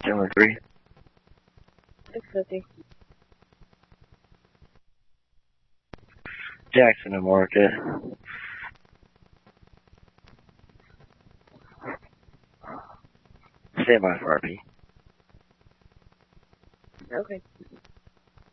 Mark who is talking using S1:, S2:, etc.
S1: Chandler 3.
S2: 650.
S1: Jackson and Market. Stand by for RP.
S2: Okay.